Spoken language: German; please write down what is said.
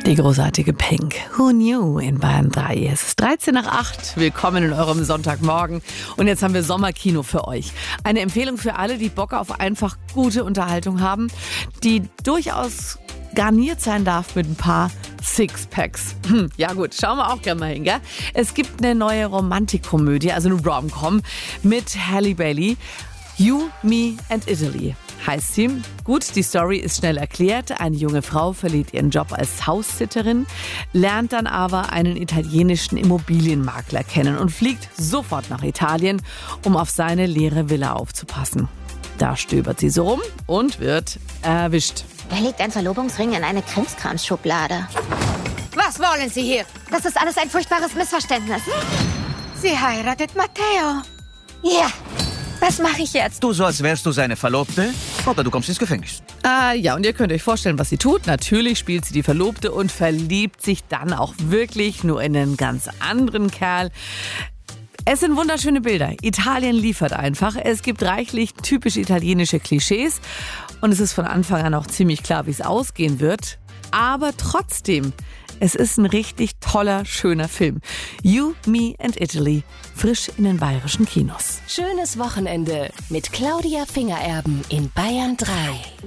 Die großartige Pink. Who knew in Bayern 3. Es ist 13 nach 8. Willkommen in eurem Sonntagmorgen. Und jetzt haben wir Sommerkino für euch. Eine Empfehlung für alle, die Bock auf einfach gute Unterhaltung haben, die durchaus garniert sein darf mit ein paar Sixpacks. Ja gut, schauen wir auch gerne mal hin, gell? Es gibt eine neue Romantikkomödie, also eine Rom-Com mit Halle Bailey. You, Me and Italy heißt sie. Gut, die Story ist schnell erklärt. Eine junge Frau verliert ihren Job als Haussitterin, lernt dann aber einen italienischen Immobilienmakler kennen und fliegt sofort nach Italien, um auf seine leere Villa aufzupassen. Da stöbert sie so rum und wird erwischt. Da liegt ein Verlobungsring in eine Krimskramsschublade. Was wollen Sie hier? Das ist alles ein furchtbares Missverständnis. Sie heiratet Matteo. Ja, was mache ich jetzt? Tu so, als wärst du seine Verlobte, oder du kommst ins Gefängnis. Ja, und ihr könnt euch vorstellen, was sie tut. Natürlich spielt sie die Verlobte und verliebt sich dann auch wirklich nur in einen ganz anderen Kerl. Es sind wunderschöne Bilder. Italien liefert einfach. Es gibt reichlich typisch italienische Klischees. Und es ist von Anfang an auch ziemlich klar, wie es ausgehen wird. Aber trotzdem, es ist ein richtig toller, schöner Film. You, Me and Italy. Frisch in den bayerischen Kinos. Schönes Wochenende mit Claudia Fingererben in Bayern 3.